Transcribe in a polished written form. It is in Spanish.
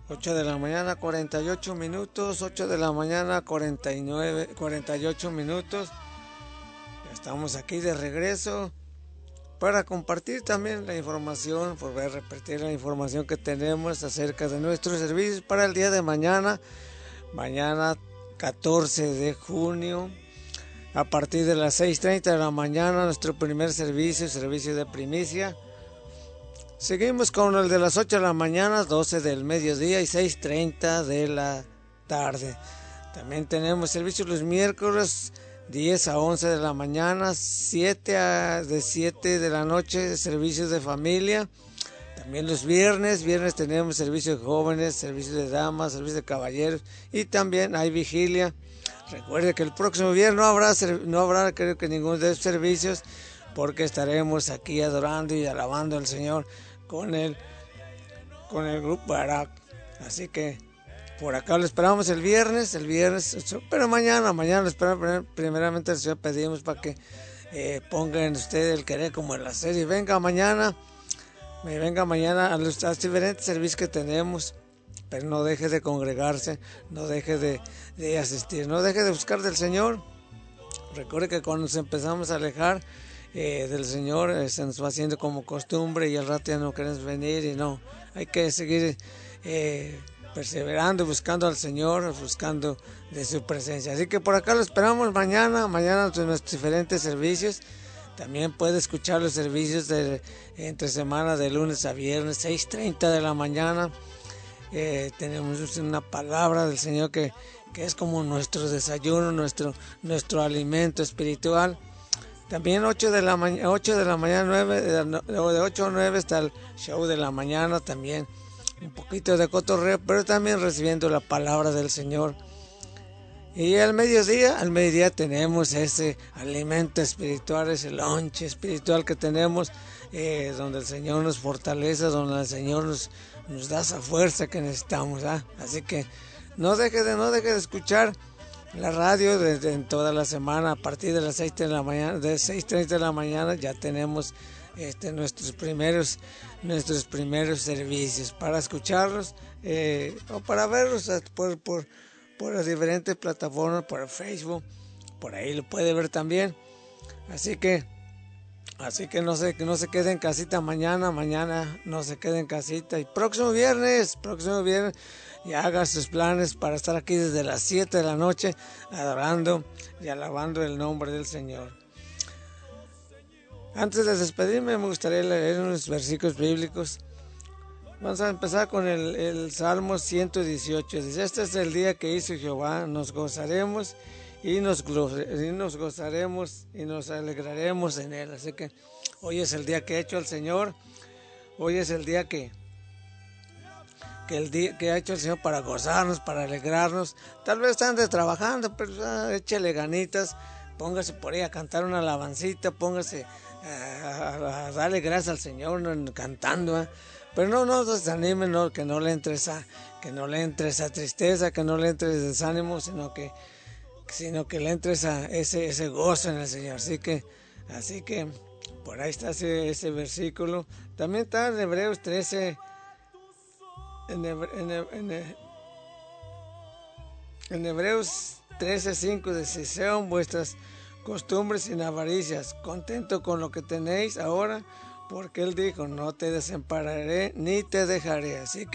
8 de la mañana 48 minutos, 8 de la mañana 48 minutos. Estamos aquí de regreso para compartir también la información, volver a repetir la información que tenemos acerca de nuestros servicios para el día de mañana, mañana 14 de junio, a partir de las 6:30 de la mañana, nuestro primer servicio de primicia. Seguimos con el de las 8 de la mañana, 12 del mediodía y 6:30 de la tarde. También tenemos servicios los miércoles 10 a 11 de la mañana, de 7 de la noche, servicios de familia. También los viernes tenemos servicios de jóvenes, servicios de damas, servicios de caballeros y también hay vigilia. Recuerde que el próximo viernes no habrá creo que ninguno de esos servicios, porque estaremos aquí adorando y alabando al Señor con el grupo Barak. Así que por acá lo esperamos el viernes, pero mañana lo esperamos. Primeramente al Señor pedimos para que pongan ustedes el querer como en la serie. Venga mañana a los diferentes servicios que tenemos, pero no deje de congregarse, no deje de asistir, no deje de buscar del Señor. Recuerde que cuando nos empezamos a alejar del Señor, se nos va haciendo como costumbre y al rato ya no queremos venir, y no, hay que seguir perseverando, buscando al Señor, buscando de su presencia. Así que por acá lo esperamos mañana nuestros diferentes servicios. También puede escuchar los servicios entre semana de lunes a viernes, 6:30 de la mañana. Tenemos una palabra del Señor que es como nuestro desayuno, nuestro alimento espiritual. También 8 de la mañana, 9, de 8 a 9 está el show de la mañana, también un poquito de cotorreo, pero también recibiendo la palabra del Señor. Y al mediodía tenemos ese alimento espiritual, ese lonche espiritual que tenemos, donde el Señor nos fortalece, donde el Señor nos da esa fuerza que necesitamos, ¿eh? Así que no deje de escuchar la radio en toda la semana. A partir de las 6:30 de la mañana ya tenemos nuestros primeros servicios para escucharlos o para verlos por las diferentes plataformas, por Facebook, por ahí lo puede ver también. Así que no se quede en casita mañana no se quede en casita. Y próximo viernes ya haga sus planes para estar aquí desde las 7 de la noche adorando y alabando el nombre del Señor. Antes de despedirme me gustaría leer unos versículos bíblicos. Vamos a empezar con el Salmo 118. Dice: este es el día que hizo Jehová, nos gozaremos y nos gozaremos y nos alegraremos en él. Así que hoy es el día que ha hecho el Señor. Hoy es el día que ha hecho el Señor para gozarnos, para alegrarnos. Tal vez están trabajando, pero échale ganitas, póngase por ahí a cantar una alabancita, póngase a darle gracias al Señor cantando, pero no se desanimen, no, que no le entre esa tristeza, que no le entre ese desánimo, sino que le entre ese gozo en el Señor. Así que por ahí está ese versículo. También está en Hebreos 13. En Hebreos 13:5 dice: sean vuestras costumbres sin avaricias, contento con lo que tenéis ahora, porque Él dijo: no te desampararé ni te dejaré. Así que